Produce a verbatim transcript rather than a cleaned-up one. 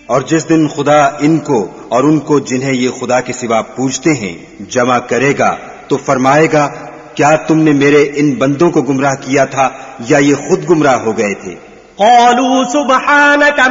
और जिस दिन खुदा इनको और उनको जिन्हें ये खुदा के सिवा पूजते हैं जमा करेगा तो फरमाएगा, क्या तुमने मेरे इन बंदों को गुमराह किया था या ये खुद गुमराह हो गए थे?